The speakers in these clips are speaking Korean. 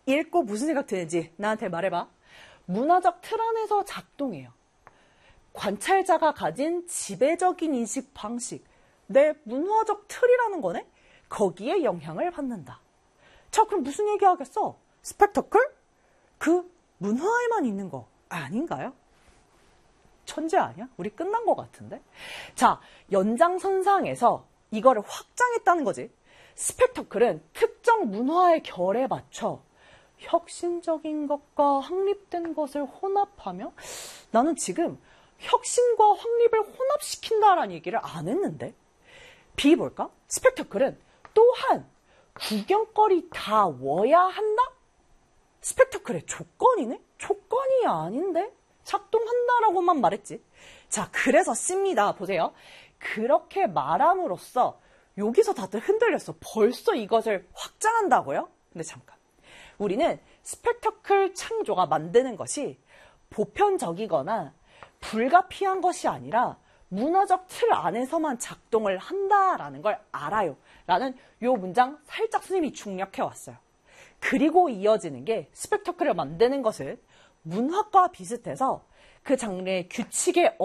읽고 무슨 생각 드는지 나한테 말해봐. 문화적 틀 안에서 작동해요. 관찰자가 가진 지배적인 인식 방식, 내 문화적 틀이라는 거네? 거기에 영향을 받는다. 자, 그럼 무슨 얘기 하겠어? 스펙터클? 그 문화에만 있는 거 아닌가요? 천재 아니야? 우리 끝난 것 같은데? 자, 연장선상에서 이거를 확장했다는 거지. 스펙터클은 특정 문화의 결에 맞춰 혁신적인 것과 확립된 것을 혼합하며, 나는 지금 혁신과 확립을 혼합시킨다라는 얘기를 안 했는데, B 볼까? 스펙터클은 또한 구경거리 다 워야 한다? 스펙터클의 조건이네? 조건이 아닌데? 작동한다라고만 말했지. 자, 그래서 C입니다. 보세요. 그렇게 말함으로써 여기서 다들 흔들렸어. 벌써 이것을 확장한다고요? 근데 잠깐. 우리는 스펙터클 창조가 만드는 것이 보편적이거나 불가피한 것이 아니라 문화적 틀 안에서만 작동을 한다라는 걸 알아요. 라는 요 문장 살짝 선생님이 중력해 왔어요. 그리고 이어지는 게 스펙터클을 만드는 것은 문학과 비슷해서 그 장르의 규칙에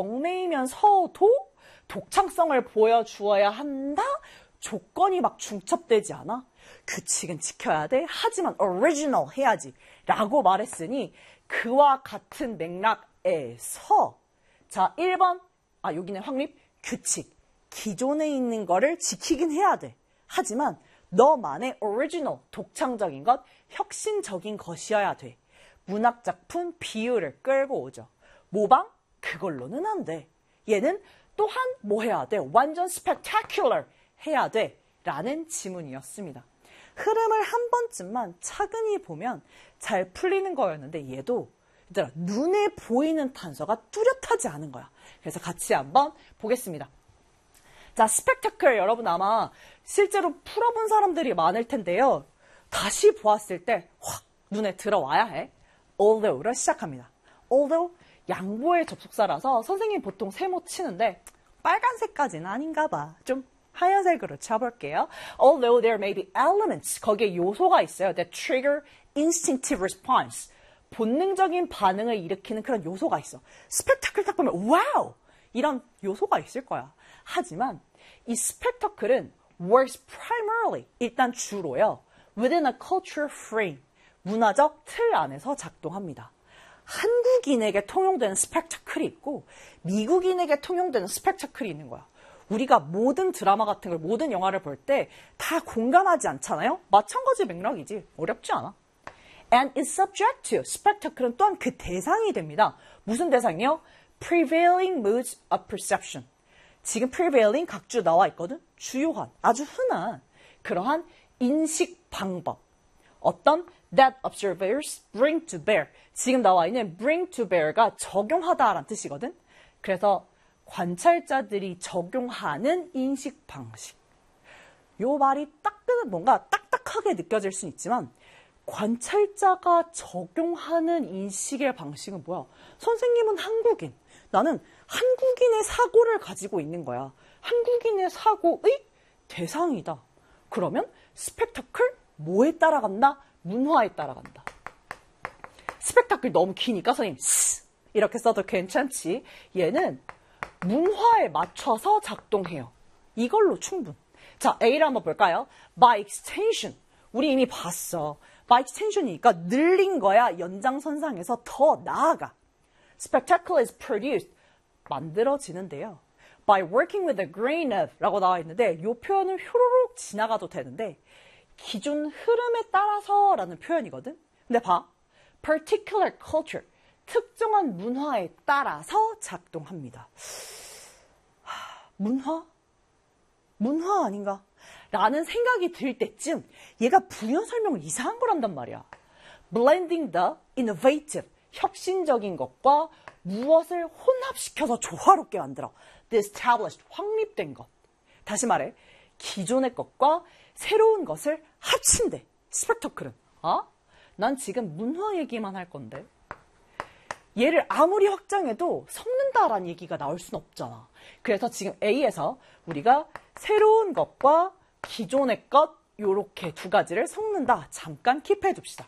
얽매이면서도 독창성을 보여주어야 한다? 조건이 막 중첩되지 않아? 규칙은 지켜야 돼. 하지만 original 해야지. 라고 말했으니 그와 같은 맥락에서 자, 1번. 여기는 확립. 규칙. 기존에 있는 거를 지키긴 해야 돼. 하지만 너만의 original, 독창적인 것, 혁신적인 것이어야 돼. 문학작품 비율을 끌고 오죠. 모방? 그걸로는 안 돼. 얘는 또한 뭐 해야 돼? 완전 spectacular 해야 돼. 라는 지문이었습니다. 흐름을 한 번쯤만 차근히 보면 잘 풀리는 거였는데 얘도 얘들아, 눈에 보이는 단서가 뚜렷하지 않은 거야. 그래서 같이 한번 보겠습니다. 자, 스펙터클 여러분 아마 실제로 풀어본 사람들이 많을 텐데요. 다시 보았을 때 확 눈에 들어와야 해. although로 시작합니다. although 양보의 접속사라서 선생님 보통 세모 치는데 빨간색까지는 아닌가 봐. 좀 하얀색으로 쳐볼게요. Although there may be elements, 거기에 요소가 있어요. that trigger instinctive response. 본능적인 반응을 일으키는 그런 요소가 있어. 스펙터클 딱 보면 와우! 이런 요소가 있을 거야. 하지만 이 스펙터클은 works primarily, 일단 주로요. within a cultural frame, 문화적 틀 안에서 작동합니다. 한국인에게 통용되는 스펙터클이 있고 미국인에게 통용되는 스펙터클이 있는 거야. 우리가 모든 드라마 같은 걸, 모든 영화를 볼 때 다 공감하지 않잖아요? 마찬가지 맥락이지. 어렵지 않아. And is subject to, 스펙터클은 또한 그 대상이 됩니다. 무슨 대상이요? Prevailing moods of perception. 지금 prevailing 각주 나와 있거든? 주요한, 아주 흔한 그러한 인식 방법. 어떤 that observers bring to bear. 지금 나와 있는 bring to bear가 적용하다라는 뜻이거든? 그래서 관찰자들이 적용하는 인식 방식. 요 말이 뭔가 딱딱하게 느껴질 수는 있지만 관찰자가 적용하는 인식의 방식은 뭐야? 선생님은 한국인. 나는 한국인의 사고를 가지고 있는 거야. 한국인의 사고의 대상이다. 그러면 스펙터클 뭐에 따라간다? 문화에 따라간다. 스펙터클 너무 기니까 선생님 이렇게 써도 괜찮지. 얘는 문화에 맞춰서 작동해요. 이걸로 충분. 자, A를 한번 볼까요? By extension. 우리 이미 봤어. By extension이니까 늘린 거야. 연장선상에서 더 나아가. Spectacle is produced. 만들어지는데요. By working with a grain of 라고 나와 있는데 이 표현은 효로록 지나가도 되는데 기존 흐름에 따라서 라는 표현이거든. 근데 봐. Particular culture. 특정한 문화에 따라서 작동합니다. 문화? 문화 아닌가? 라는 생각이 들 때쯤 얘가 부연 설명을 이상한 걸 한단 말이야. Blending the innovative, 혁신적인 것과 무엇을 혼합시켜서 조화롭게 만들어. The established, 확립된 것. 다시 말해, 기존의 것과 새로운 것을 합친대. 스펙터클은. 난 지금 문화 얘기만 할 건데. 얘를 아무리 확장해도 섞는다라는 얘기가 나올 순 없잖아. 그래서 지금 A에서 우리가 새로운 것과 기존의 것 요렇게 두 가지를 섞는다. 잠깐 킵해 둡시다.